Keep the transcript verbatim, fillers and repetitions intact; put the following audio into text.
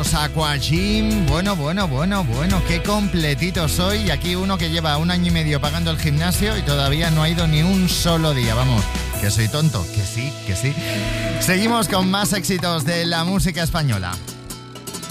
los Aqua Gym. Bueno, bueno, bueno, bueno, qué completito soy. Y aquí uno que lleva un año y medio pagando el gimnasio y todavía no ha ido ni un solo día. Vamos, que soy tonto, que sí, que sí. Seguimos con más éxitos de la música española.